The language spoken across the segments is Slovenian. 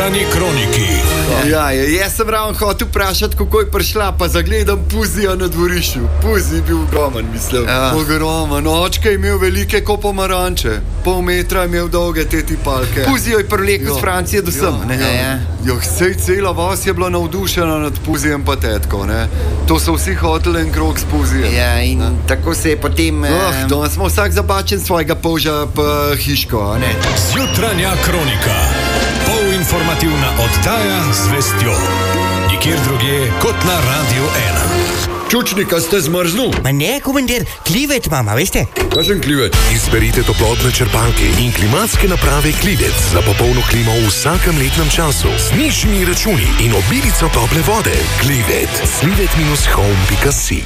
Zjutrajni kroniki. Jaz sem ravno hotel vprašati, kako je prišla, pa zagledam Puzija na dvorišču. Puzi je bil ogromen, mislim. Ogromen. Očka je imel velike ko pomaranče. Pol metra je imel dolge te tipalke. Puzijo je privlekel z Francije do sem. Sej cela vas je bila navdušena nad Puzijem pa tetko. To so vsi hoteli en krog s Puzijem. Ja, in tako se je potem... Danes smo vsak zabačen svojega polža pa hiško, ne? Zjutrajna kronika. Polinformativna oddaja z vestjo. Nikjer drugje kot na Radio 1. Čučnika ste zmrznul? Ma ne, komandir, klivet mama, veste? Kakšen klivet? Izberite toplotne črpalke in klimatske naprave Klivec za popolno klimo v vsakem letnem času. Z nižjimi računi in obilico tople vode. Klivet. Klivet-home.si.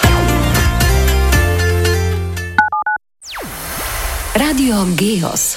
Radio Geos.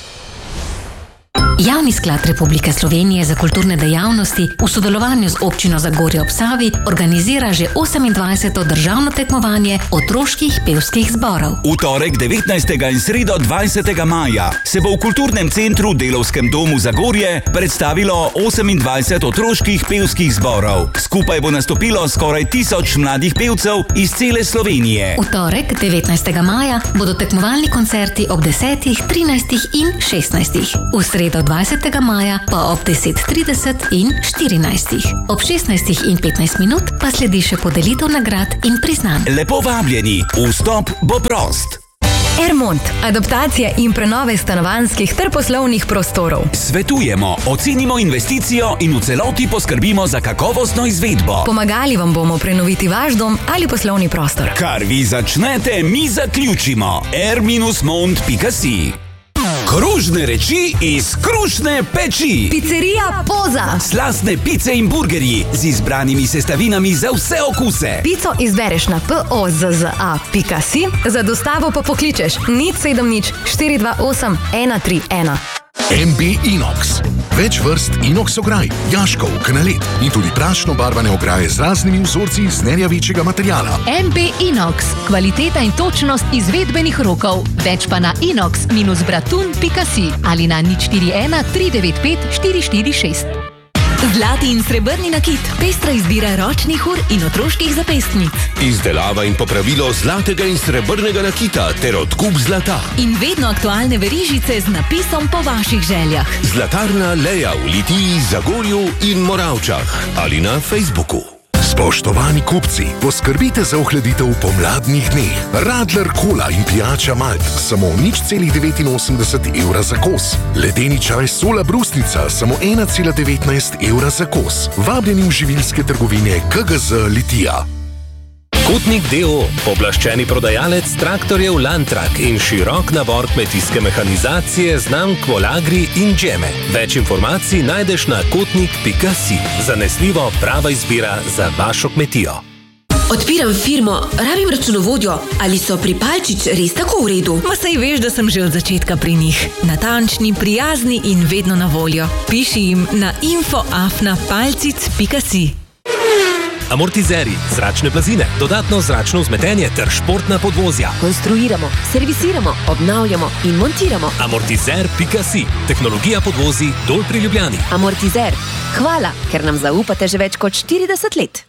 Javni sklad Republike Slovenije za kulturne dejavnosti v sodelovanju z občino Zagorje ob Savi organizira že 28. državno tekmovanje otroških pevskih zborov. V torek 19. in sredo 20. maja se bo v kulturnem centru Delavskem domu Zagorje predstavilo 28 otroških pevskih zborov. Skupaj bo nastopilo skoraj 1000 mladih pevcev iz cele Slovenije. V torek 19. maja bodo tekmovalni koncerti ob 10., 13. in 16. V sredo 20. maja pa ob 10:30 in 14. Ob 16 in 15 minut pa sledi še podelitev nagrad in priznanj. Lepo vabljeni, vstop bo prost. Ermont, adaptacija in prenove stanovanjskih ter poslovnih prostorov. Svetujemo, ocenimo investicijo in v celoti poskrbimo za kakovostno izvedbo. Pomagali vam bomo prenoviti vaš dom ali poslovni prostor. Kar vi začnete, mi zaključimo. r-mont.si. Kružne reči iz krušne peči. Pizzerija Poza. Slastne pice in burgerji z izbranimi sestavinami za vse okuse. Pico izbereš na pozza.si, za dostavo pa pokličeš 070 428 131. MB Inox. Več vrst inox ograj, jaškov, kanalet in tudi prašno barvane ograje z raznimi vzorci iz nerjavečega materiala. MB Inox. Kvaliteta in točnost izvedbenih rokov. Več pa na inox-bratun.si ali na 041 395 446. Zlati in srebrni nakit, pestra izbira ročnih ur in otroških zapestnic. Izdelava in popravilo zlatega in srebrnega nakita ter odkup zlata. In vedno aktualne verižice z napisom po vaših željah. Zlatarna Leja v Litiji, Zagorju in Moravčah ali na Facebooku. Spoštovani kupci, poskrbite za ohladitev v pomladnih dneh. Radler kola in pijača Malt, samo 0,89 evra za kos. Ledeni čaj Sola brusnica, samo 1,19 evra za kos. Vabljeni v živilske trgovine KGZ Litija. Kotnik d.o., pooblaščeni prodajalec traktorjev Lantrak in širok nabor kmetijske mehanizacije znamk Volagri in Džeme. Več informacij najdeš na kotnik.si. Zanesljivo prava izbira za vašo kmetijo. Odpiram firmo, rabim računovodjo. Ali so pri Palčič res tako v redu? Ma saj veš, da sem že od začetka pri njih. Natančni, prijazni in vedno na voljo. Piši jim na info@palcic.si. Amortizeri, zračne plazine, dodatno zračno vzmetenje ter športna podvozja. Konstruiramo, servisiramo, obnavljamo in montiramo. Amortizer.si. Tehnologija podvozi dol pri Ljubljani. Amortizer. Hvala, ker nam zaupate že več kot 40 let.